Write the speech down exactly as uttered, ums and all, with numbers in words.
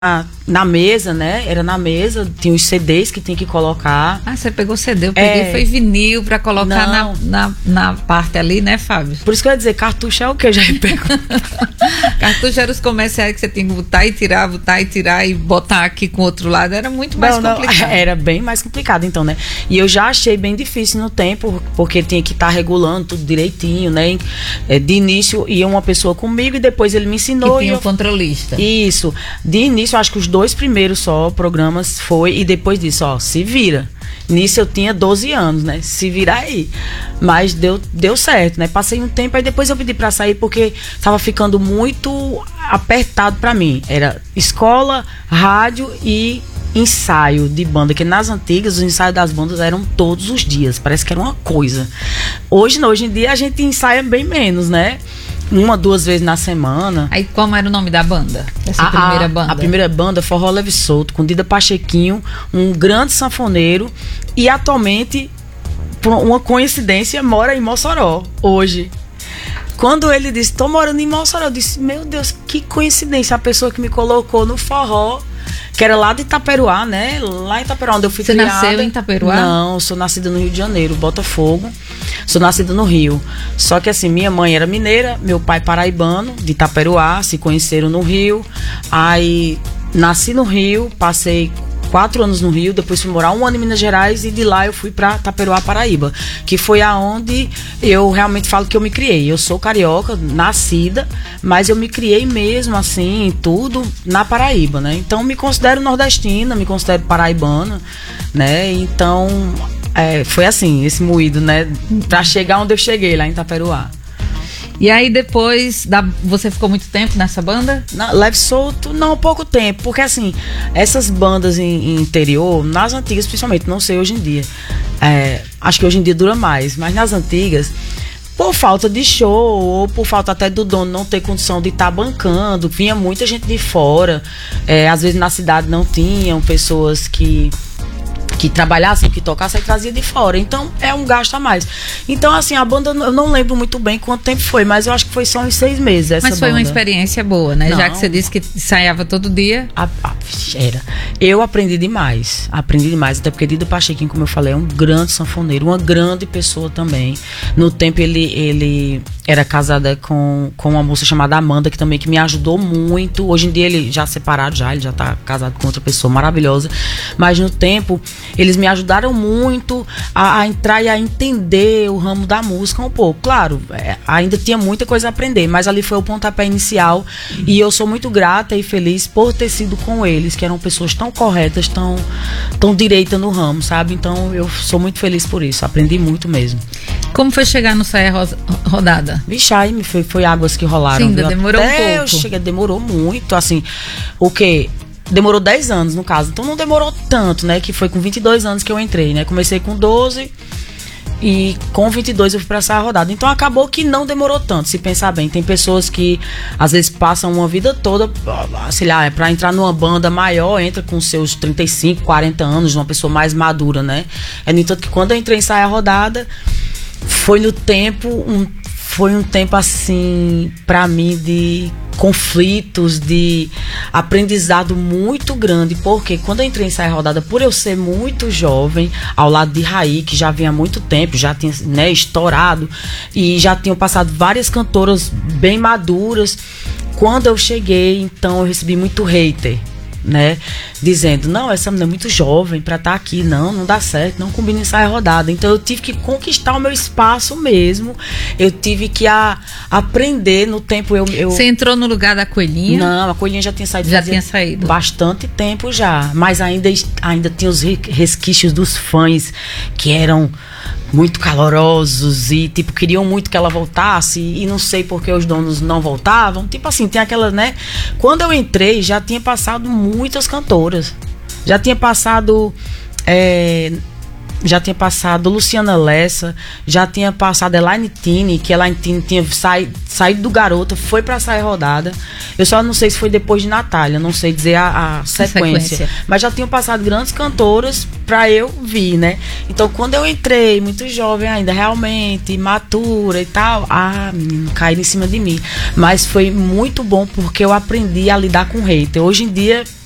na, na mesa, né? Era na mesa, tinha os C Ds que tinha que colocar. Ah, você pegou C D, eu peguei é... foi vinil pra colocar na, na, na parte ali, né, Fábio? Por isso que eu ia dizer, cartucho é o que eu já pego. Cartucho era os comerciais que você tinha que botar e tirar, botar e tirar e botar aqui com o outro lado, era muito mais não, complicado. Não, era bem mais complicado, então, né? E eu já achei bem difícil no tempo, porque tinha que estar tá regulando tudo direitinho, né? De início ia uma pessoa comigo e depois ele me ensinou. E tinha e um eu... controlista. Isso. De início, eu acho que os dois primeiros só programas foi, e depois disso, ó, se vira. Nisso eu tinha doze anos, né? Se virar aí. Mas deu, deu certo, né? Passei um tempo, aí depois eu pedi pra sair porque tava ficando muito apertado pra mim. Era escola, rádio e ensaio de banda, que nas antigas os ensaios das bandas eram todos os dias, parece que era uma coisa. Hoje não, hoje em dia a gente ensaia bem menos, né? Uma, duas vezes na semana. Aí como era o nome da banda? Essa a, primeira a, banda? A primeira banda, Forró Leve Solto, com Dida Pachequinho, um grande sanfoneiro, e atualmente, por uma coincidência, mora em Mossoró, hoje. Quando ele disse, tô morando em Mossoró, eu disse, meu Deus, que coincidência, a pessoa que me colocou no forró, que era lá de Itaperuá, né? Lá em Itaperuá, onde eu fui Você criada. Você nasceu em Itaperuá? Não, sou nascida no Rio de Janeiro, Botafogo. Sou nascida no Rio. Só que assim, minha mãe era mineira, meu pai paraibano, de Itaperuá, se conheceram no Rio. Aí, nasci no Rio, passei quatro anos no Rio, depois fui morar um ano em Minas Gerais e de lá eu fui pra Itaperuá, Paraíba, que foi aonde eu realmente falo que eu me criei. Eu sou carioca, nascida, mas eu me criei mesmo assim, tudo na Paraíba, né? Então me considero nordestina, me considero paraibana, né? Então é, foi assim, esse moído, né? Pra chegar onde eu cheguei, lá em Itaperuá. E aí depois, da, você ficou muito tempo nessa banda? Na, Leve Solto, não, pouco tempo, porque assim, essas bandas em, em interior, nas antigas principalmente, não sei hoje em dia, é, acho que hoje em dia dura mais, mas nas antigas, por falta de show, ou por falta até do dono não ter condição de estar tá bancando, vinha muita gente de fora, é, às vezes na cidade não tinham pessoas que... que trabalhassem, que tocassem e trazia de fora. Então, é um gasto a mais. Então, assim, a banda, eu não lembro muito bem quanto tempo foi, mas eu acho que foi só uns seis meses essa Mas foi banda. Uma experiência boa, né? Não. Já que você disse que ensaiava todo dia. A, a, era. Eu aprendi demais. Aprendi demais. Até porque Dida Pachequinho, como eu falei, é um grande sanfoneiro, uma grande pessoa também. No tempo, ele, ele era casada com, com uma moça chamada Amanda, que também que me ajudou muito. Hoje em dia, ele já separado, já, ele já tá casado com outra pessoa maravilhosa. Mas no tempo, eles me ajudaram muito a, a entrar e a entender o ramo da música um pouco. Claro, é, ainda tinha muita coisa a aprender, mas ali foi o pontapé inicial. Uhum. E eu sou muito grata e feliz por ter sido com eles, que eram pessoas tão corretas, tão, tão direitas no ramo, sabe? Então eu sou muito feliz por isso, aprendi muito mesmo. Como foi chegar no Saia Rodada? Vixe, aí foi, foi águas que rolaram. Sim, demorou Até um pouco. Eu cheguei, demorou muito, assim, o quê? Demorou dez anos, no caso. Então não demorou tanto, né? Que foi com vinte e dois anos que eu entrei, né? Comecei com doze e com vinte e dois eu fui pra essa rodada. Então acabou que não demorou tanto, se pensar bem. Tem pessoas que às vezes passam uma vida toda, sei lá, é pra entrar numa banda maior, entra com seus trinta e cinco, quarenta anos, uma pessoa mais madura, né? É no entanto que quando eu entrei em Saia Rodada, foi no tempo, um, foi um tempo assim, pra mim, de conflitos, de aprendizado muito grande, porque quando eu entrei em Saia Rodada, por eu ser muito jovem, ao lado de Raí, que já vinha há muito tempo, já tinha, né, estourado, e já tinham passado várias cantoras bem maduras, quando eu cheguei, então eu recebi muito hater, né, dizendo, não, essa menina é muito jovem pra estar aqui, não, não dá certo, não combina em Saia Rodada. Então eu tive que conquistar o meu espaço mesmo, eu tive que a, aprender no tempo. Eu, eu... Você entrou no lugar da Coelhinha? Não, a Coelhinha já tinha saído. Já tinha saído. Bastante tempo já, mas ainda, ainda tinha os resquícios dos fãs que eram muito calorosos e, tipo, queriam muito que ela voltasse e não sei por que os donos não voltavam. Tipo assim, tem aquela, né? Quando eu entrei, já tinha passado muitas cantoras. Já tinha passado... É, já tinha passado Luciana Lessa, já tinha passado Elaine Tini, que Elaine Tini tinha saído, saído do Garota, foi pra Saia Rodada. Eu só não sei se foi depois de Natália, não sei dizer a, a, sequência, a sequência. Mas já tinham passado grandes cantoras pra eu vir, né? Então, quando eu entrei, muito jovem ainda, realmente, matura e tal, ah, menino, caíram em cima de mim. Mas foi muito bom porque eu aprendi a lidar com hater. Hoje em dia,